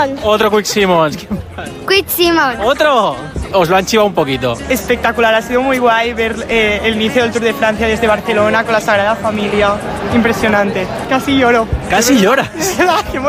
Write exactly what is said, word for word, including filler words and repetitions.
Simmons. Otro Quick Simmons. Quick Simmons. ¿Otro? Os lo han chivado un poquito. Espectacular, ha sido muy guay ver eh, el inicio del Tour de Francia desde Barcelona con la Sagrada Familia. Impresionante. Casi lloro. Casi lloras. Qué